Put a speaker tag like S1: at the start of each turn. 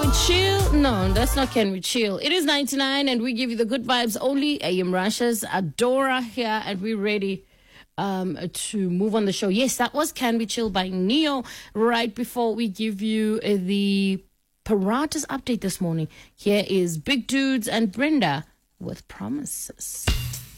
S1: Chill? No, that's not Can We Chill. It is 99 and we give you the good vibes only. I am Russia's Adora here and we're ready to move on the show. Yes, that was Can We Chill by Neo. Right before we give you the Paratas update this morning, here is Big Dudes and Brenda with Promises.